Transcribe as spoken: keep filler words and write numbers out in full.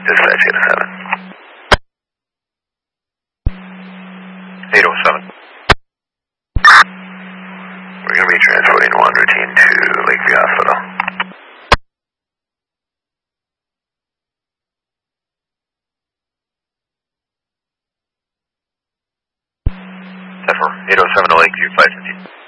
Dispatch eight oh seven. eight oh seven. We're going to be transporting one routine to Lakeview Hospital. eight oh seven to Lakeview, five fifteen.